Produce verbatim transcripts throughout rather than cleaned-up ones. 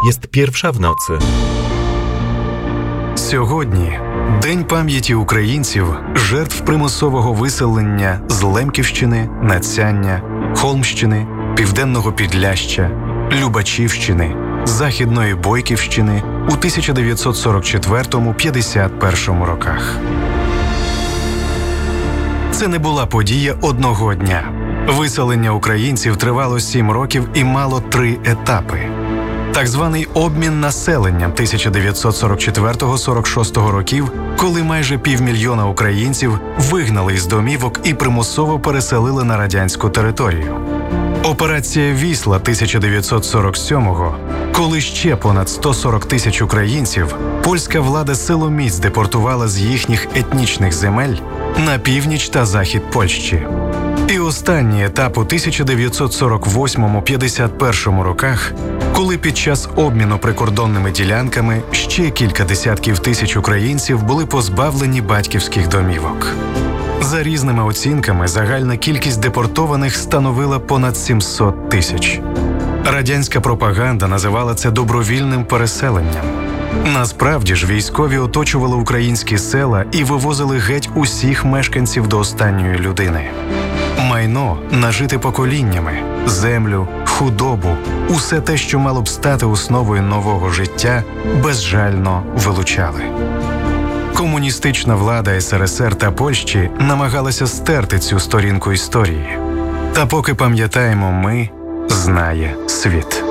Jest pierwsza w nocy. Сьогодні – День пам'яті українців, жертв примусового виселення з Лемківщини, Нацяння, Холмщини, Південного Підляща, Любачівщини, Західної Бойківщини у тисяча дев'ятсот сорок четвертому - п'ятдесят першому роках. Це не була подія одного дня. Виселення українців тривало сім років і мало три етапи. Так званий обмін населенням тисяча дев'ятсот сорок четвертого - сорок шостого років, коли майже півмільйона українців вигнали із домівок і примусово переселили на радянську територію. Операція «Вісла» тисяча дев'ятсот сорок сьомого, коли ще понад сто сорок тисяч українців польська влада силоміць депортувала з їхніх етнічних земель на північ та захід Польщі. І останній етап у тисяча дев'ятсот сорок восьмому - п'ятдесят першому роках, коли під час обміну прикордонними ділянками ще кілька десятків тисяч українців були позбавлені батьківських домівок. За різними оцінками, загальна кількість депортованих становила понад сімсот тисяч. Радянська пропаганда називала це добровільним переселенням. Насправді ж військові оточували українські села і вивозили геть усіх мешканців до останньої людини. Майно, нажите поколіннями, землю, худобу, усе те, що мало б стати основою нового життя, безжально вилучали. Комуністична влада ес ер ес ер та Польщі намагалася стерти цю сторінку історії. Та поки пам'ятаємо ми, знає світ.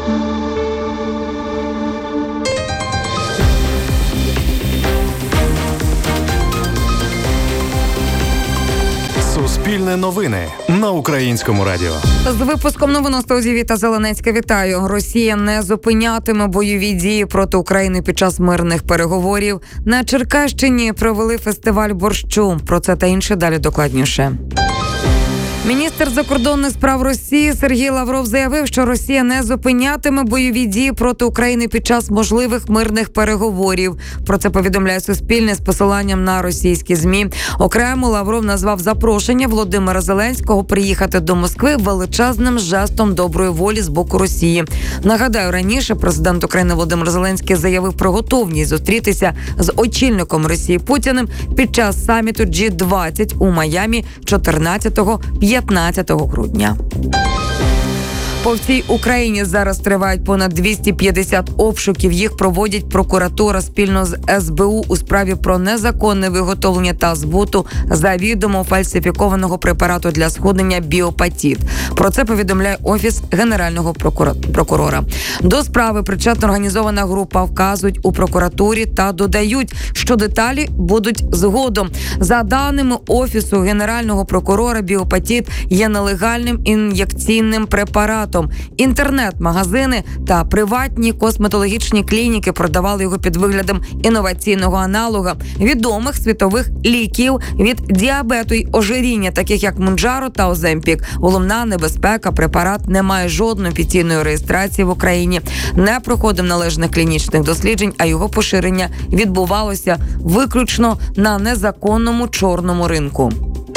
Суспільне новини на Українському радіо. З випуском новин у студії Віта Зеленецька. Вітаю. Росія не зупинятиме бойові дії проти України під час мирних переговорів. На Черкащині провели фестиваль борщу. Про це та інше далі докладніше. Міністр закордонних справ Росії Сергій Лавров заявив, що Росія не зупинятиме бойові дії проти України під час можливих мирних переговорів. Про це повідомляє Суспільне з посиланням на російські ЗМІ. Окремо Лавров назвав запрошення Володимира Зеленського приїхати до Москви величезним жестом доброї волі з боку Росії. Нагадаю, раніше президент України Володимир Зеленський заявив про готовність зустрітися з очільником Росії Путіним під час саміту джі двадцять у Майамі чотирнадцятого - п'ятнадцятого грудня. По всій Україні зараз тривають понад двісті п'ятдесят обшуків. Їх проводять прокуратура спільно з ес бе у у справі про незаконне виготовлення та збуту завідомо фальсифікованого препарату для схуднення біопатіт. Про це повідомляє Офіс Генерального прокурора. До справи причетна організована група, вказують у прокуратурі та додають, що деталі будуть згодом. За даними Офісу Генерального прокурора, біопатіт є нелегальним ін'єкційним препаратом. Інтернет-магазини та приватні косметологічні клініки продавали його під виглядом інноваційного аналога відомих світових ліків від діабету й ожиріння, таких як Мунджаро та Оземпік. Головна небезпека – препарат не має жодної офіційної реєстрації в Україні, не проходив належних клінічних досліджень, а його поширення відбувалося виключно на незаконному чорному ринку.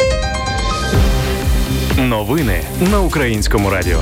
Новини на Українському радіо.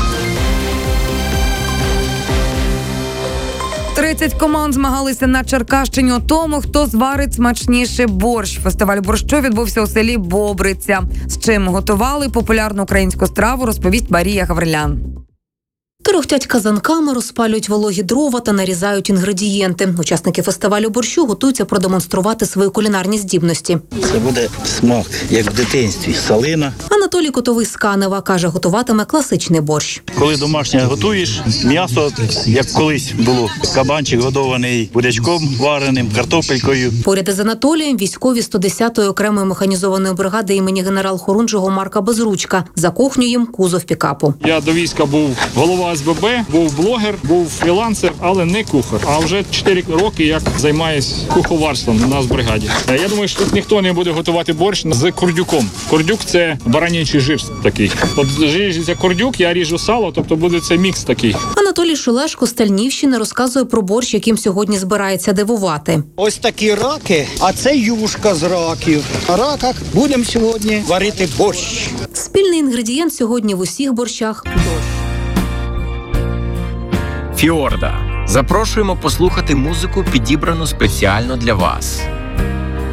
тридцять команд змагалися на Черкащині у тому, хто зварить смачніший борщ. Фестиваль борщу відбувся у селі Бобриця. З чим готували популярну українську страву, розповість Марія Гаврилян. Торохтять казанками, розпалюють вологі дрова та нарізають інгредієнти. Учасники фестивалю борщу готуються продемонструвати свої кулінарні здібності. Це буде смак, як в дитинстві, салина. Анатолій Котовий з Канева каже, готуватиме класичний борщ. Коли домашнє готуєш, м'ясо, як колись було, кабанчик годований бурячком вареним, картопелькою. Поряд із Анатолієм військові сто десятої окремої механізованої бригади імені генерал-хорунжого Марка Безручка. За кухню їм кузов пікапу. Я до війська був голова ес бе бе, був блогер, був фрілансер, але не кухар. А вже чотири роки як займаюся куховарством у нас в бригаді. Я думаю, що тут ніхто не буде готувати борщ з курдюком. Курдюк – це баранячий жир такий. От ріжеться курдюк, я ріжу сало, тобто буде це мікс такий. Анатолій Шулешко з Тальнівщини розказує про борщ, яким сьогодні збирається дивувати. Ось такі раки, а це юшка з раків. На раках будемо сьогодні варити борщ. Спільний інгредієнт сьогодні в усіх борщах – борщ. Фіорда. Запрошуємо послухати музику, підібрану спеціально для вас.